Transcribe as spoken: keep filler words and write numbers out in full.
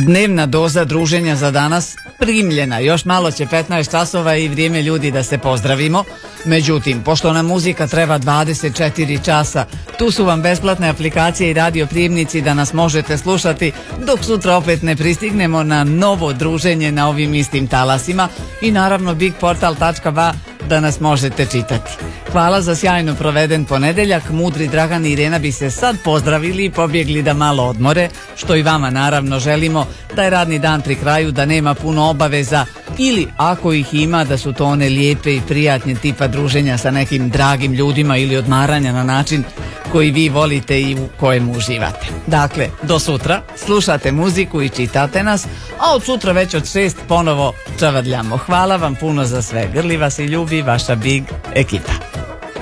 Dnevna doza druženja za danas primljena. Još malo će petnaest časova i vrijeme ljudi da se pozdravimo. Međutim, pošto nam muzika treba dvadeset četiri časa, tu su vam besplatne aplikacije i radio prijemnici da nas možete slušati dok sutra opet ne pristignemo na novo druženje na ovim istim talasima i naravno big portal tačka ba da nas možete čitati. Hvala za sjajno proveden ponedeljak. Mudri Dragan i Irena bi se sad pozdravili i pobjegli da malo odmore, što i vama naravno želimo, da je radni dan pri kraju, da nema puno obaveza ili ako ih ima da su to one lijepe i prijatne tipa druženja sa nekim dragim ljudima ili odmaranja na način koji vi volite i u kojem uživate. Dakle, do sutra slušate muziku i čitate nas, a od sutra već od šest ponovo čavadljamo. Hvala vam puno za sve. Grli vas i ljubi vaša Big ekipa.